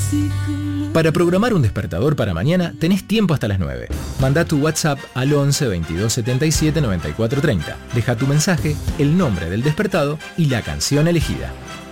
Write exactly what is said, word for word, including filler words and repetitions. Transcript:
Para programar un despertador para mañana, tenés tiempo hasta las nueve. Manda tu WhatsApp al once veintidós setenta y siete noventa y cuatro treinta. Deja tu mensaje, el nombre del despertado y la canción elegida.